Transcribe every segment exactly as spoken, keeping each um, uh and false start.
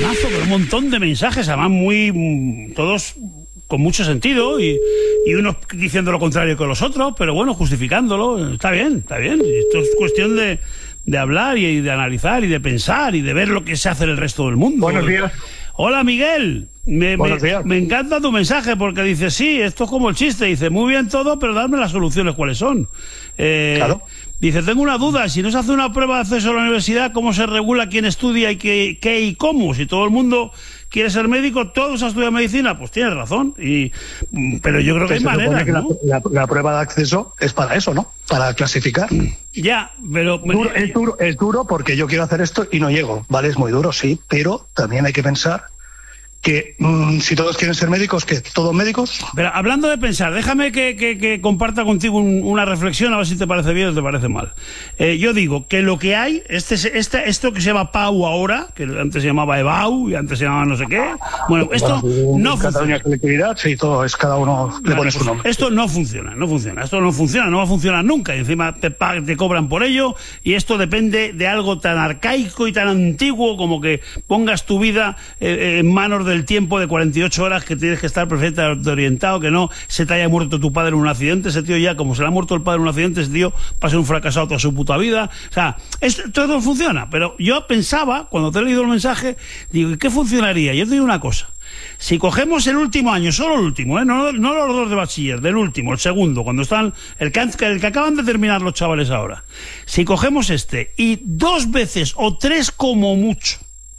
montonazo, pero un montón de mensajes, además muy... todos con mucho sentido y, y unos diciendo lo contrario que los otros, pero bueno, justificándolo. Está bien, está bien. Esto es cuestión de, de hablar y de analizar y de pensar y de ver lo que se hace en el resto del mundo. Buenos días. Hola, Miguel. Me, Buenos días. me, me encanta tu mensaje porque dice, sí, esto es como el chiste. Dice, muy bien todo, pero dadme las soluciones cuáles son. Eh, claro. Dice, tengo una duda, si no se hace una prueba de acceso a la universidad, ¿cómo se regula quién estudia y qué, qué y cómo? Si todo el mundo quiere ser médico, todos estudian medicina, pues tienes razón. Y, pero yo creo que, que hay maneras, que ¿no? La, la, la prueba de acceso es para eso, ¿no? Para clasificar. Ya, pero... Duro, es, duro, es duro porque yo quiero hacer esto y no llego, ¿vale? Es muy duro, sí, pero también hay que pensar que mmm, si todos quieren ser médicos, ¿qué? ¿Todos médicos? Pero hablando de pensar, déjame que, que, que comparta contigo un, una reflexión, a ver si te parece bien o te parece mal. Eh, yo digo que lo que hay, este, este, esto que se llama P A U ahora, que antes se llamaba EBAU y antes se llamaba no sé qué, bueno, esto bueno, no funciona. Colectividad, sí, todo es, cada uno vale, le pone su nombre. Esto no funciona, no funciona, esto no funciona, no va a funcionar nunca, y encima te, te cobran por ello, y esto depende de algo tan arcaico y tan antiguo como que pongas tu vida eh, en manos de del tiempo de cuarenta y ocho horas que tienes que estar perfectamente orientado, que no se te haya muerto tu padre en un accidente. Ese tío ya, como se le ha muerto el padre en un accidente, ese tío va a ser un fracasado toda su puta vida. O sea, esto, todo funciona, pero yo pensaba, cuando te he leído el mensaje, digo, ¿qué funcionaría? Yo te digo una cosa, si cogemos el último año, solo el último, ¿eh? no, no los dos de bachiller, del último, el segundo, cuando están, el que, el que acaban de terminar los chavales ahora, si cogemos este y dos veces o tres como mucho,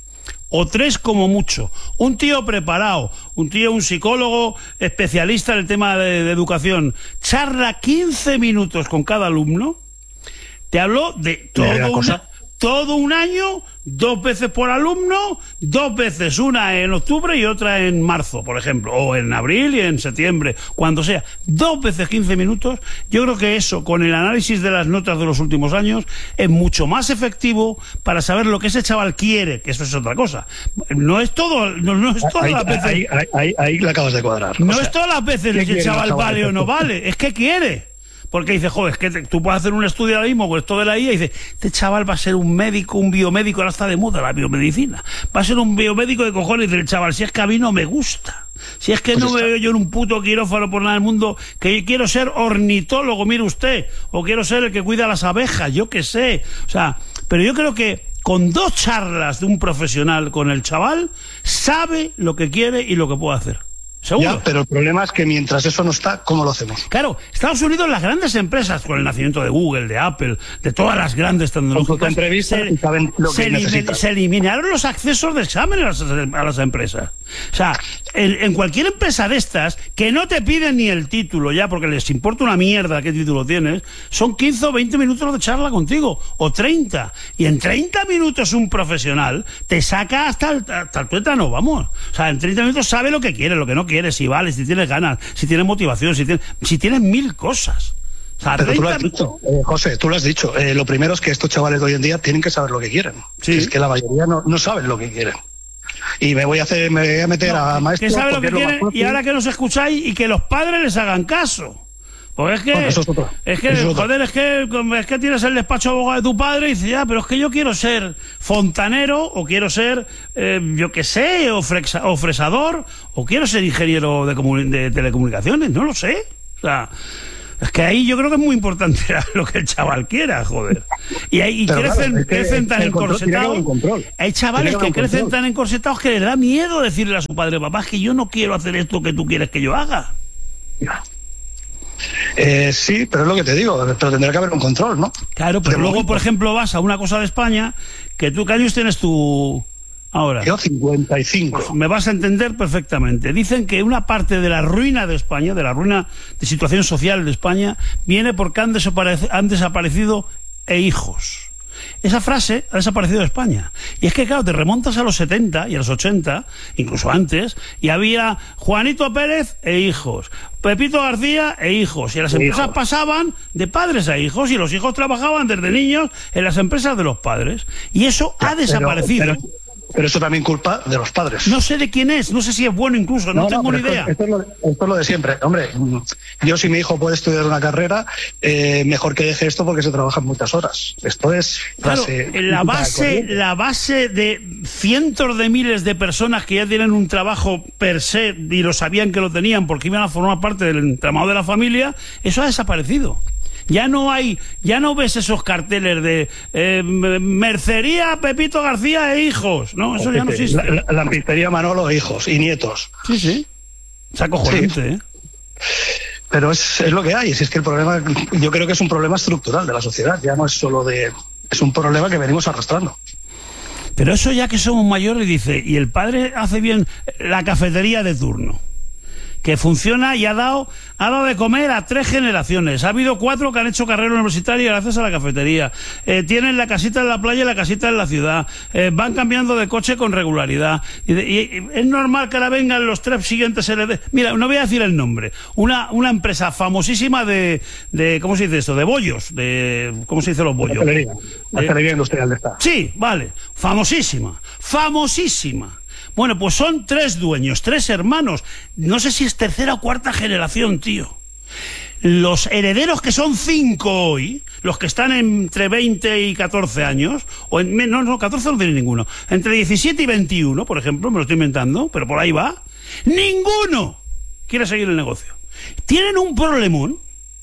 o tres como mucho, un tío preparado, un tío, un psicólogo especialista en el tema de, de educación, charla quince minutos con cada alumno, te habló de todo, una, todo un año, dos veces por alumno, dos veces, una en octubre y otra en marzo, por ejemplo, o en abril y en septiembre, cuando sea, dos veces quince minutos. Yo creo que eso, con el análisis de las notas de los últimos años, es mucho más efectivo para saber lo que ese chaval quiere, que eso es otra cosa. No es todo, no, no es todas las veces... Ahí, ahí, ahí, ahí la acabas de cuadrar. No o sea, es todas las veces que el chaval vale o no vale, es que quiere. Porque dice, joder, es que te, tú puedes hacer un estudio ahora mismo con esto de la I A y dice, este chaval va a ser un médico, un biomédico, ahora está de moda la biomedicina, va a ser un biomédico de cojones. Y dice el chaval, si es que a mí no me gusta, si es que pues no me veo yo en un puto quirófano por nada del mundo, que yo quiero ser ornitólogo, mire usted, o quiero ser el que cuida las abejas, yo qué sé. O sea, pero yo creo que con dos charlas de un profesional con el chaval, sabe lo que quiere y lo que puede hacer. ¿Seguro? Ya, pero el problema es que mientras eso no está, ¿cómo lo hacemos? Claro, Estados Unidos, las grandes empresas, con el nacimiento de Google, de Apple, de todas las grandes tecnológicas, se, saben lo que se, se eliminaron los accesos de examen a las, a las empresas. O sea, en, en cualquier empresa de estas, que no te piden ni el título ya, porque les importa una mierda qué título tienes, son quince o veinte minutos de charla contigo, o treinta. Y en treinta minutos un profesional te saca hasta el, hasta el tuétano, vamos. O sea, en treinta minutos sabe lo que quiere, lo que no quieres, si vale, si tienes ganas, si tienes motivación, si tienes, si tienes mil cosas. O sea, pero tú lo has dicho, eh, José, tú lo has dicho. Eh, lo primero es que estos chavales de hoy en día tienen que saber lo que quieren. Sí. Es que la mayoría no, no saben lo que quieren. Y me voy a hacer, me voy a meter no, a maestros. Que saben lo que quieren y ahora que nos escucháis y que los padres les hagan caso. Porque es que, bueno, eso es, otro. es que, eso es joder, es que, es que tienes el despacho abogado de tu padre y dices, ya, pero es que yo quiero ser fontanero, o quiero ser, eh, yo qué sé, o, frexa, o fresador, o quiero ser ingeniero de, de telecomunicaciones, no lo sé. O sea, es que ahí yo creo que es muy importante lo que el chaval quiera, joder. Y, ahí, y crecen, claro, es que crecen tan encorsetados. Hay chavales que, que crecen control. tan encorsetados que les da miedo decirle a su padre, papá, es que yo no quiero hacer esto que tú quieres que yo haga. Ya. Eh, sí, pero es lo que te digo, pero tendrá que haber un control, ¿no? Claro, pero de luego, momento. por ejemplo, vas a una cosa de España, que tú, ¿qué años tienes tú ahora? Yo cincuenta y cinco. Pues me vas a entender perfectamente. Dicen que una parte de la ruina de España, de la ruina de situación social de España, viene porque han, desaparec han desaparecido e hijos. Esa frase ha desaparecido de España. Y es que, claro, te remontas a los setenta y a los ochenta, incluso antes, y había Juanito Pérez e hijos, Pepito García e hijos, y las empresas hijos. pasaban de padres a hijos, y los hijos trabajaban desde niños en las empresas de los padres. Y eso ya, ha desaparecido. Pero, pero, Pero eso también culpa de los padres. No sé de quién es, no sé si es bueno incluso, no, no tengo no, ni idea. Esto, esto, es lo, esto es lo de siempre. Hombre, yo si mi hijo puede estudiar una carrera, eh, mejor que deje esto porque se trabajan muchas horas. Esto es... Claro, base, la base, la base de cientos de miles de personas que ya tienen un trabajo per se y lo sabían que lo tenían porque iban a formar parte del entramado de la familia, eso ha desaparecido. Ya no hay, ya no ves esos carteles de eh, mercería Pepito García e hijos, ¿no? Eso ya no existe. La, la, lampistería Manolo e hijos y nietos. Sí, sí. Es acojonante, sí. ¿eh? Pero es, es lo que hay. Si es que el problema, yo creo que es un problema estructural de la sociedad. Ya no es solo de, es un problema que venimos arrastrando. Pero eso ya que somos mayores, dice, y el padre hace bien la cafetería de turno, que funciona y ha dado, ha dado de comer a tres generaciones. Ha habido cuatro que han hecho carrera universitaria gracias a la cafetería. Eh, tienen la casita en la playa y la casita en la ciudad. Eh, van cambiando de coche con regularidad. Y, y, y es normal que ahora vengan los tres siguientes herederos. Mira, no voy a decir el nombre. Una, una empresa famosísima de, de, ¿cómo se dice esto? De bollos. De, ¿cómo se dice los bollos? La hostelería, la hostelería industrial de esta. Sí, vale. Famosísima. Famosísima. Bueno, pues son tres dueños, tres hermanos. No sé si es tercera o cuarta generación, tío. Los herederos, que son cinco hoy, los que están entre veinte y catorce años, o en, no, no, catorce no tiene ninguno, entre diecisiete y veintiuno, por ejemplo, me lo estoy inventando, pero por ahí va, ninguno quiere seguir el negocio. Tienen un problemón,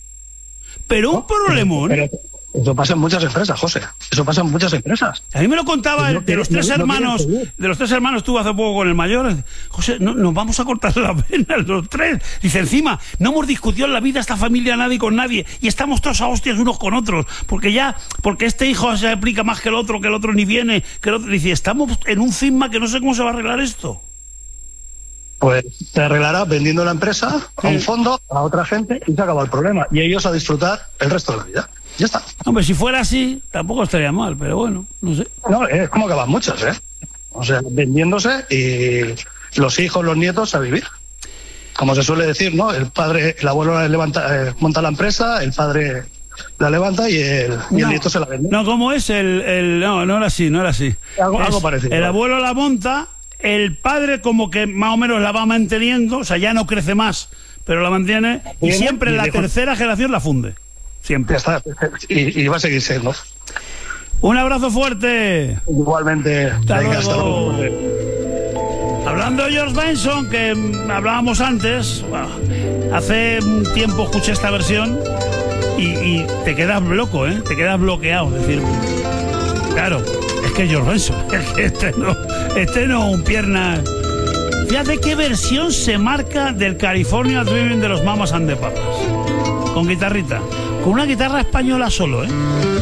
pero un problemón... Pero, pero, eso pasa en muchas empresas, José. Eso pasa en muchas empresas. A mí me lo contaba el, de los tres no, no, hermanos, no de los tres hermanos estuve hace poco con el mayor. José, no, nos vamos a cortar las venas los tres. Dice, encima, no hemos discutido en la vida esta familia nadie con nadie y estamos todos a hostias unos con otros, porque ya, porque este hijo se aplica más que el otro, que el otro ni viene, que el otro. Dice, estamos en un cisma que no sé cómo se va a arreglar esto. Pues se arreglará vendiendo la empresa a un fondo, a otra gente, y se acaba el problema. Y ellos a disfrutar el resto de la vida. Ya está. Hombre, si fuera así, tampoco estaría mal, pero bueno, no sé. No, es como que van muchos, ¿eh? O sea, vendiéndose y los hijos, los nietos a vivir. Como se suele decir, ¿no? El padre, el abuelo levanta, eh, monta la empresa, el padre la levanta y el, y no, el nieto se la vende. No, ¿cómo es? El, el, no, no era así, no era así. Algo, es, algo parecido. El abuelo la monta, el padre como que más o menos la va manteniendo, o sea, ya no crece más, pero la mantiene, y siempre en la tercera generación la funde. Siempre. Ya está. Y, y va a seguir siendo. Un abrazo fuerte. Igualmente. Hasta Venga, luego. hasta luego. Hablando de George Benson, que hablábamos antes, bueno, hace un tiempo escuché esta versión y, y te quedas loco, ¿eh? Te quedas bloqueado. Es decir, claro, es que George Benson, es que este no, este no un pierna. Fíjate qué versión se marca del California Dreaming de los Mamas and the Papas. Con guitarrita. Con una guitarra española solo, ¿eh?